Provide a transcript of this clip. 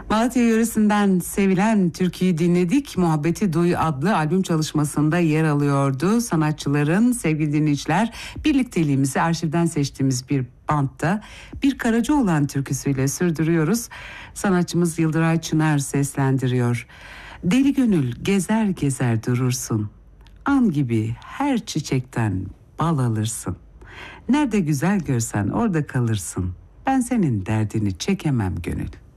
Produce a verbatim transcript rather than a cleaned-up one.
Malatya yöresinden sevilen türküyü dinledik. Muhabbeti Duy adlı albüm çalışmasında yer alıyordu. Sanatçıların, sevgili dinleyiciler, birlikteliğimizi arşivden seçtiğimiz bir bantta Bir Karacaoğlan türküsüyle sürdürüyoruz. Sanatçımız Yıldıray Çınar seslendiriyor. Deli gönül gezer gezer durursun. An gibi her çiçekten bal alırsın. Nerede güzel görsen orada kalırsın. Ben senin derdini çekemem gönül.